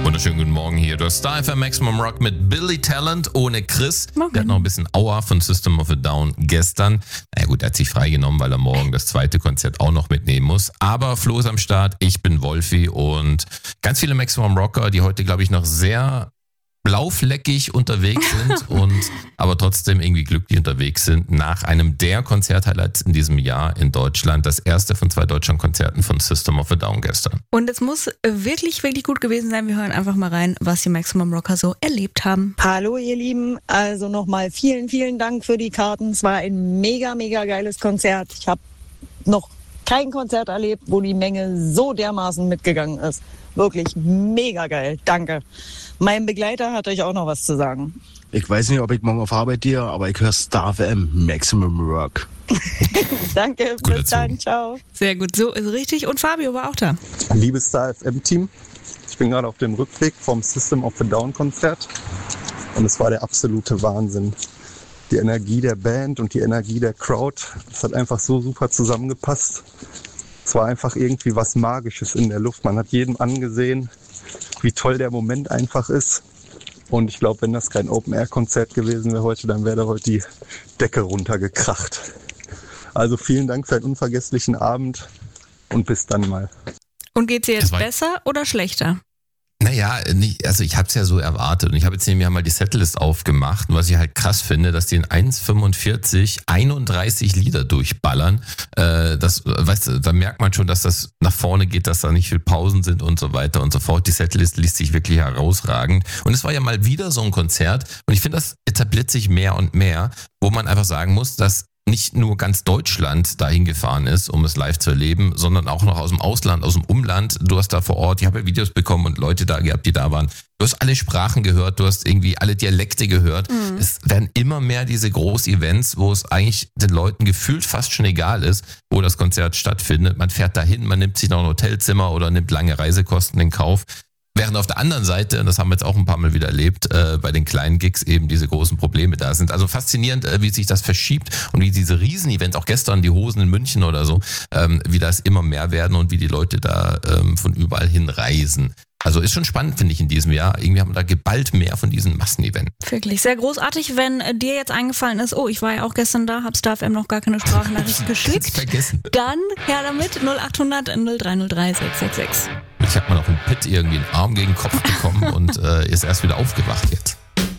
Wunderschönen guten Morgen hier. Du hast Star FM Maximum Rock mit Billy Talent ohne Chris. Morgen. Der hat noch ein bisschen Aua von System of a Down gestern. Na gut, er hat sich freigenommen, weil er morgen das zweite Konzert auch noch mitnehmen muss. Aber Flo ist am Start, ich bin Wolfi und ganz viele Maximum Rocker, die heute, glaube ich, noch sehr blaufleckig unterwegs sind und aber trotzdem irgendwie glücklich unterwegs sind nach einem der Konzerthighlights in diesem Jahr in Deutschland. Das erste von 2 Deutschlandkonzerten von System of a Down gestern. Und es muss wirklich, wirklich gut gewesen sein. Wir hören einfach mal rein, was die Maximum Rocker so erlebt haben. Hallo ihr Lieben, also nochmal vielen, vielen Dank für die Karten. Es war ein mega, mega geiles Konzert. Ich habe noch kein Konzert erlebt, wo die Menge so dermaßen mitgegangen ist. Wirklich mega geil, danke. Mein Begleiter hat euch auch noch was zu sagen. Ich weiß nicht, ob ich morgen auf Arbeit gehe, aber ich höre Star FM Maximum Rock. Danke, Gut bis dann, ciao. Sehr gut, so ist richtig. Und Fabio war auch da. Liebes Star FM-Team, ich bin gerade auf dem Rückweg vom System of a Down Konzert und es war der absolute Wahnsinn. Die Energie der Band und die Energie der Crowd, das hat einfach so super zusammengepasst. Es war einfach irgendwie was Magisches in der Luft. Man hat jedem angesehen, wie toll der Moment einfach ist. Und ich glaube, wenn das kein Open-Air-Konzert gewesen wäre heute, dann wäre da heute die Decke runtergekracht. Also vielen Dank für einen unvergesslichen Abend und bis dann mal. Und geht's dir jetzt besser oder schlechter? Naja, also ich habe es ja so erwartet und ich habe jetzt nämlich mal die Setlist aufgemacht und was ich halt krass finde, dass die in 1,45 31 Lieder durchballern. Weißt du, da merkt man schon, dass das nach vorne geht, dass da nicht viel Pausen sind und so weiter und so fort. Die Setlist liest sich wirklich herausragend und es war ja mal wieder so ein Konzert und ich finde, das etabliert sich mehr und mehr, wo man einfach sagen muss, dass nicht nur ganz Deutschland dahin gefahren ist, um es live zu erleben, sondern auch noch aus dem Ausland, aus dem Umland. Du hast da vor Ort, ich habe ja Videos bekommen und Leute da gehabt, die da waren. Du hast alle Sprachen gehört, du hast irgendwie alle Dialekte gehört. Mhm. Es werden immer mehr diese Groß-Events, wo es eigentlich den Leuten gefühlt fast schon egal ist, wo das Konzert stattfindet. Man fährt dahin, man nimmt sich noch ein Hotelzimmer oder nimmt lange Reisekosten in Kauf. Während auf der anderen Seite, und das haben wir jetzt auch ein paar Mal wieder erlebt, bei den kleinen Gigs eben diese großen Probleme da sind. Also faszinierend, wie sich das verschiebt und wie diese Riesen-Events, auch gestern die Hosen in München oder so, wie das immer mehr werden und wie die Leute da von überall hin reisen. Also ist schon spannend, finde ich, in diesem Jahr. Irgendwie haben wir da geballt mehr von diesen Massenevents. Wirklich sehr großartig, wenn dir jetzt eingefallen ist, oh, ich war ja auch gestern da, hab Star FM noch gar keine Sprachnachricht geschickt. Vergessen. Dann her damit 0800 0303 666. Ich habe mal noch einen Pit irgendwie einen Arm gegen den Kopf bekommen und ist erst wieder aufgewacht jetzt.